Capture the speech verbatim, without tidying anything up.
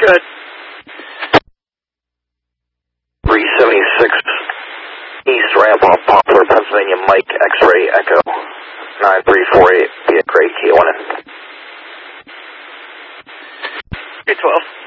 Good. three seventy-six East Ramp off Poplar, Pennsylvania, Mike, X-ray, Echo, nine three four eight, be a great key one in. three twelve.